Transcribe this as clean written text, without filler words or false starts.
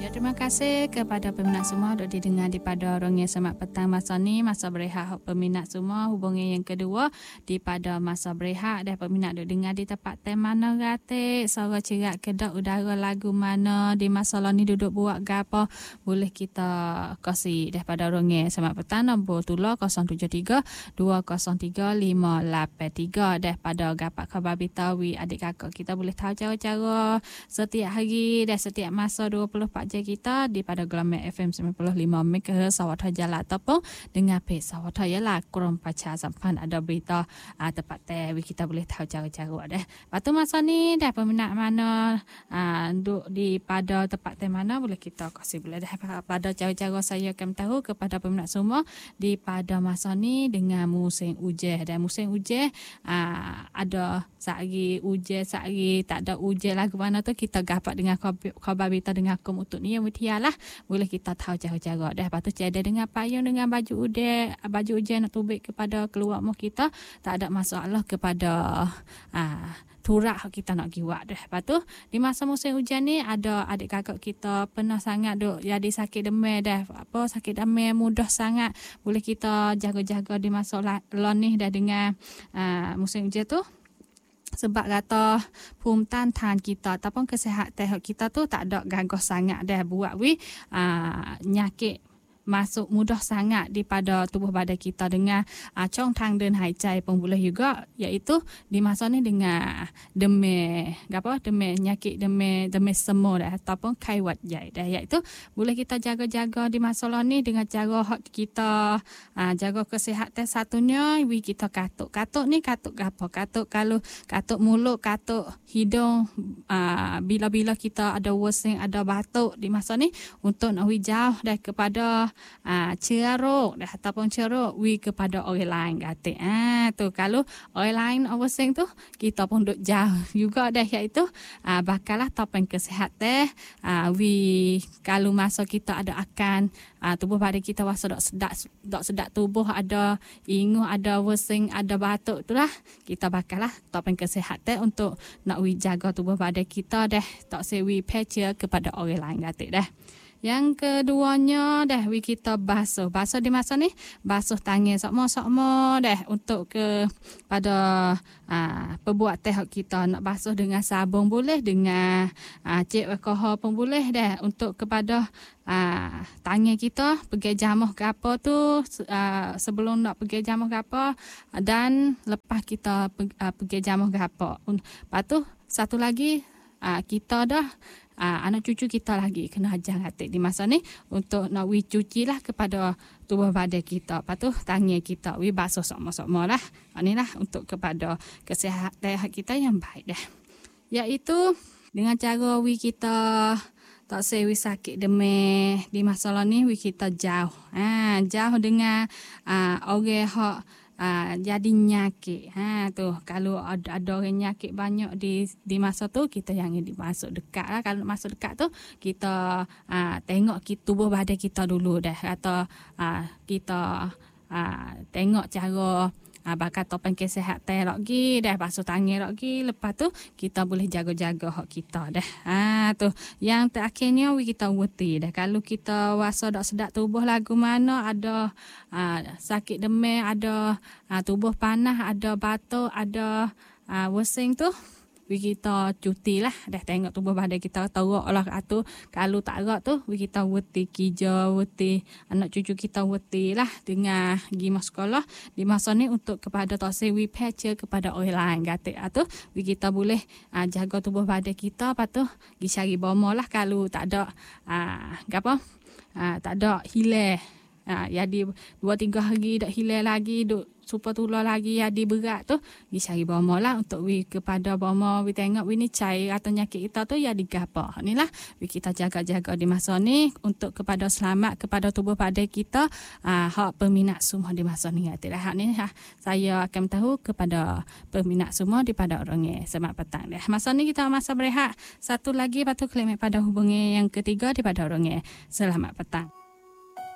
Ya, terima kasih kepada peminat semua duk didengar di pada Rongeng Semak Petang masa ni. Masa berehat peminat semua hubungi yang kedua di pada masa berehat. Dan peminat duk dengar di tempat tem mana ratik, suara cerak kedok udara lagu mana, di masa ni duduk buat gapo, boleh kita kasih daripada Rongeng Semak Petang nombor tulah 073 203 583. Daripada gapak khabar bitawi adik kakak kita boleh tahu cara-cara setiap hari dan setiap masa 24 jam kita di pada gelombang FM 95 MHz Sawat Jalan ataupun dengan page Sawat ialah kurang pacar sampan ada berita tempat TV kita boleh tahu cara-cara dah. Lepas masa ni dah peminat mana duduk di pada tempat tem mana boleh kita kasih boleh dah pada cara-cara saya akan tahu kepada peminat semua di pada masa ni dengan musim hujan dan musim hujan ada sehari hujan sehari tak ada hujan lagu mana tu kita gapak dengan khabar berita dengan akum untuk ni yang lah boleh kita tahu cara-cara dah. Lepas tu ada dengan payung dengan baju hujan nak tubik kepada keluar rumah kita tak ada masalah kepada turak kita nak giwak dah. Lepas tu di masa musim hujan ni ada adik kakak kita pernah sangat duk jadi sakit demam dah. Apa sakit demam mudah sangat boleh kita jaga-jaga di masa ni dah dengan musim hujan tu. Sebab kata pemtan tahan kita ataupun kesihatan kita tu tak ada gagah sangat dah buat nyakit masuk mudah sangat di pada tubuh badan kita dengan cong tang dan haitai pun boleh juga iaitu di masa ni dengan demam nyakit demam semua dah ataupun kaiwat jai dah iaitu boleh kita jaga-jaga di masalah ni dengan cara kita jaga kesihatan satunya kita katuk ni katuk apa kalau katuk mulut katuk hidung bila-bila kita ada wasing ada batuk di masa ni untuk nak jauh dah kepada ceruk dah ataupun ceruk kepada orang lain kata tu kalau orang lain awasing tu kita pun duk jauh juga dah iaitu bakalah topeng kesihatan kalau masa kita ada akan tubuh badan kita wasa dok sedap tubuh ada inguh ada wasing ada batuk itulah kita bakalah topeng kesihatan untuk nak jaga tubuh badan kita dah tak sewi pecah kepada orang lain kata dah. Yang keduanya dah kita basuh di masa ni basuh tangan sokmo dah untuk pada perbuat teh kita nak basuh dengan sabun boleh dengan cek alkohol pun boleh dah untuk kepada tangan kita pergi jamuh ke apa tu sebelum nak pergi jamuh ke apa dan lepas kita pergi jamuh ke apa. Lepas tu satu lagi kita dah anak cucu kita lagi kena ajar hati di masa ni untuk nak cuci lah kepada tubuh badan kita. Lepas tu tangan kita basuh sama-sama lah. Ini lah untuk kepada kesihatan kita yang baik dah. Iaitu dengan cara kita tak sewi sakit demam di masalah ni kita jauh. Jauh dengan orang hak jadi nyakit. Tu kalau ada orang nyakit banyak di masa tu kita yang masuk dekat lah. Kalau masuk dekat tu kita tengok tubuh badan kita dulu dah atau kita tengok cara bakal topeng kesihatan lagi dah basuh tangan lagi lepas tu kita boleh jaga-jaga hak kita dah. Tu yang terakhirnya kita wuti dah kalau kita rasa tak sedap tubuh lagu mana ada sakit demam ada tubuh panas ada batuk ada wasing tu kita cuti lah dah tengok tubuh badan kita teruk lah tu kalau tak erat tu kita wuti kerja wuti anak cucu kita wuti lah dengan pergi sekolah di masa ni untuk kepada tak sewi patch kepada orang lain kata tu kita boleh jaga tubuh badan kita lepas tu pergi cari bomo lah kalau tak ada tak ada hilang jadi 2-3 hari dak hilang lagi duk supaya tular lagi jadi berat tu cari bomo lah untuk kepada bomo tengok ni cair atau nyakit kita tu jadi gapo inilah kita jaga-jaga di masa ni untuk kepada selamat kepada tubuh badan kita hak peminat semua di masa ni hak ni saya akan tahu kepada peminat semua di pada Rongeng Semak Petang dah masa ni kita masa berehat satu lagi patu klik pada hubungi yang ketiga di pada Rongeng Selamat Petang.